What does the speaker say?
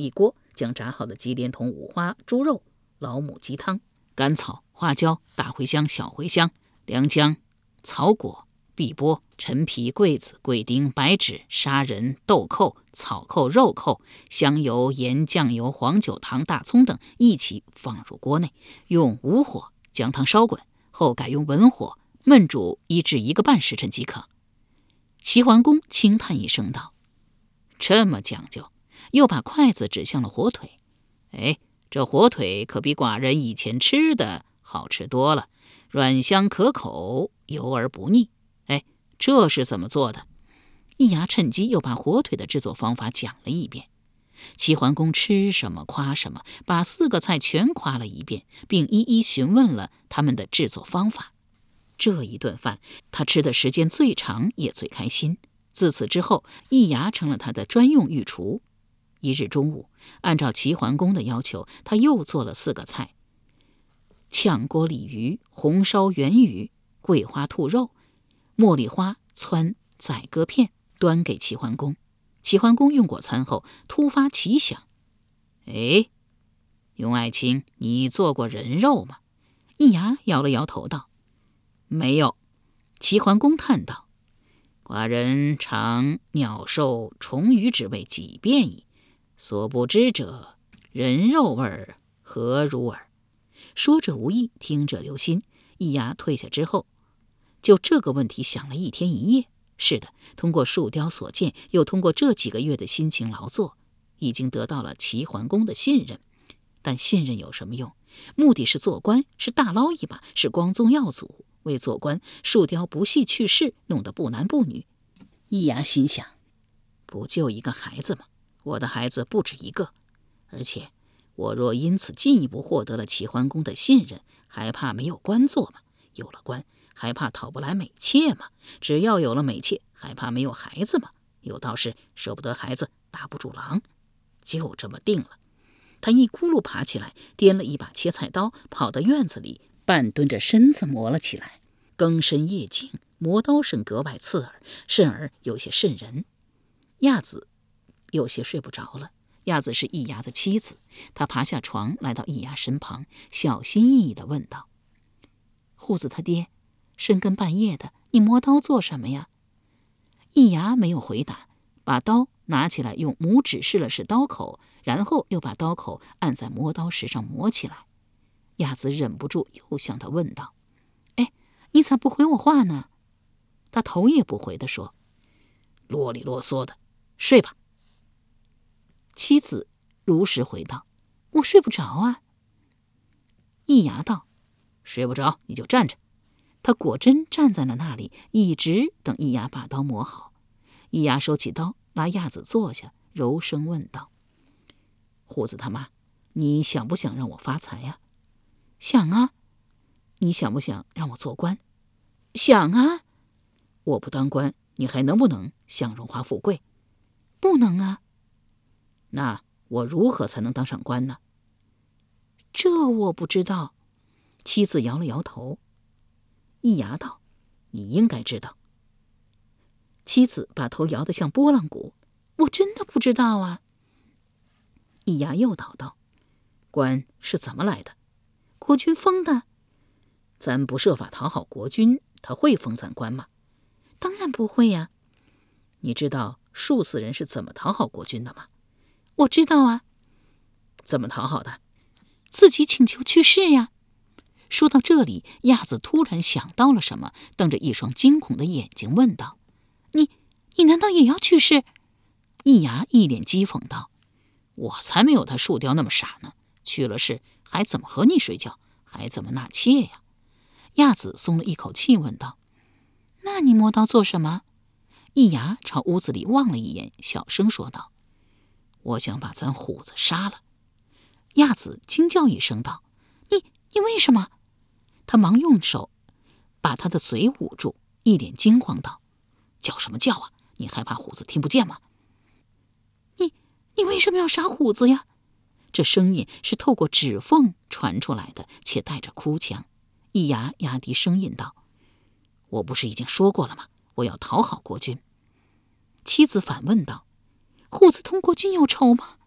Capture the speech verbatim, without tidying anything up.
一锅，将炸好的鸡连同五花猪肉、老母鸡汤、甘草、花椒、大茴香、小茴香、良姜、草果、碧波、陈皮、桂子、桂丁、白芷、砂仁、豆蔻、草蔻、肉蔻、香油、盐、酱油、黄酒、糖、大葱等一起放入锅内，用武火将汤烧滚，后改用文火焖煮一至一个半时辰即可。齐桓公轻叹一声道：这么讲究，又把筷子指向了火腿。哎，这火腿可比寡人以前吃的好吃多了，软香可口，油而不腻。哎，这是怎么做的？易牙趁机又把火腿的制作方法讲了一遍。齐桓公吃什么夸什么，把四个菜全夸了一遍，并一一询问了他们的制作方法。这一顿饭他吃的时间最长，也最开心。自此之后，易牙成了他的专用御厨。一日中午，按照齐桓公的要求，他又做了四个菜：炝锅鲤鱼、红烧圆鱼、桂花兔肉、茉莉花汆宰鸽片，端给齐桓公。齐桓公用过餐后，突发奇想：哎，雍爱卿，你做过人肉吗？易牙摇了摇头道：没有。齐桓公叹道：寡人尝鸟兽虫鱼之味几遍矣，所不知者人肉味何如耳。说者无意，听者留心。易牙退下之后，就这个问题想了一天一夜。是的，通过树雕所见，又通过这几个月的辛勤劳作，已经得到了齐桓公的信任。但信任有什么用？目的是做官，是大捞一把，是光宗耀祖。为做官，树雕不惜去世，弄得不男不女。易牙心想：不就一个孩子吗？我的孩子不止一个，而且我若因此进一步获得了齐桓公的信任，还怕没有官做吗？有了官，还怕讨不来美妾吗？只要有了美妾，还怕没有孩子吗？有道是舍不得孩子，打不住狼。就这么定了。他一咕噜爬起来，掂了一把切菜刀，跑到院子里，半蹲着身子磨了起来。更深夜静，磨刀声格外刺耳，甚而有些瘆人。亚子有些睡不着了。亚子是易牙的妻子，她爬下床，来到易牙身旁，小心翼翼地问道：户子他爹，深更半夜的，你磨刀做什么呀？易牙没有回答，把刀拿起来，用拇指试了试刀口，然后又把刀口按在磨刀石上磨起来。亚子忍不住又向他问道：哎，你咋不回我话呢？他头也不回地说：啰里啰嗦的，睡吧。妻子如实回道：我睡不着啊。易牙道：睡不着你就站着。他果真站在了那里，一直等易牙把刀磨好。易牙收起刀，拉亚子坐下，柔声问道：虎子他妈，你想不想让我发财呀？想啊。你想不想让我做官？想啊。我不当官，你还能不能享荣华富贵？不能啊。那我如何才能当上官呢？这我不知道。妻子摇了摇头。易牙道：你应该知道。妻子把头摇得像拨浪鼓：我真的不知道啊。易牙又叨道：官是怎么来的？国君封的。咱不设法讨好国君，他会封咱官吗？当然不会呀。你知道术士人是怎么讨好国君的吗？我知道啊。怎么讨好的？自己请求去世呀。说到这里，亚子突然想到了什么，瞪着一双惊恐的眼睛问道：你你难道也要去世？易牙一脸讥讽道：我才没有他树雕那么傻呢，去了世还怎么和你睡觉，还怎么纳妾呀？亚子松了一口气问道：那你磨刀做什么？易牙朝屋子里望了一眼，小声说道：我想把咱虎子杀了。亚子惊叫一声道：你你为什么？他忙用手把他的嘴捂住，一脸惊慌道：叫什么叫啊？你害怕虎子听不见吗？你你为什么要杀虎子呀？这声音是透过指缝传出来的，且带着哭腔。易牙压低声音道：我不是已经说过了吗？我要讨好国君。妻子反问道：虎子同国君有仇吗？